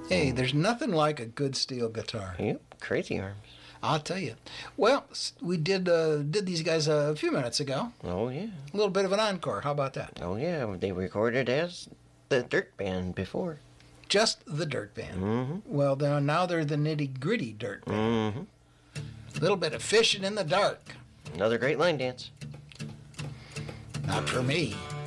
Hey, there's nothing like a good steel guitar. Yep, Crazy Arms. I'll tell you. Well, we did these guys a few minutes ago. Oh, yeah. A little bit of an encore. How about that? Oh, yeah. They recorded as the Dirt Band before. Just the Dirt Band. Mm-hmm. Well, now they're the Nitty Gritty Dirt Band. Mm-hmm. A little bit of fishing in the dark. Another great line dance. Not for me.